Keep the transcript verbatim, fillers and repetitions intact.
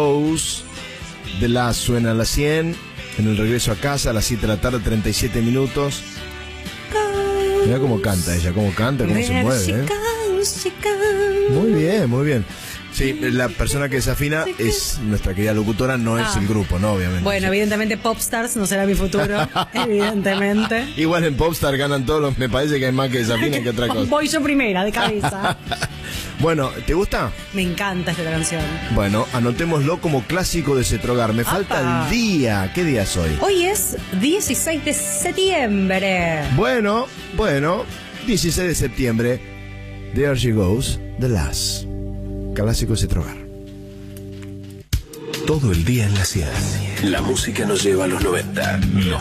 Goes. The Last suena a las cien. En el regreso a casa a las siete de la tarde, treinta y siete minutos. Mira cómo canta ella, cómo canta, cómo se mueve, ¿eh? Muy bien, muy bien. Sí, la persona que desafina es nuestra querida locutora, no es Ah. el grupo, ¿no? Obviamente. Bueno, evidentemente Popstars no será mi futuro, evidentemente. Igual en Popstar ganan todos los, me parece que hay más que desafinan que otra cosa. Voy yo primera, de cabeza. Bueno, ¿te gusta? Me encanta esta canción. Bueno, anotémoslo como clásico de Cetrogar. Me falta ¡Apa! el día. ¿Qué día es hoy? Hoy es dieciséis de septiembre. Bueno, bueno, dieciséis de septiembre. There She Goes, The Last. Clásico de Cetrogar. Todo el día en la cien. La música nos lleva a los noventa. Nos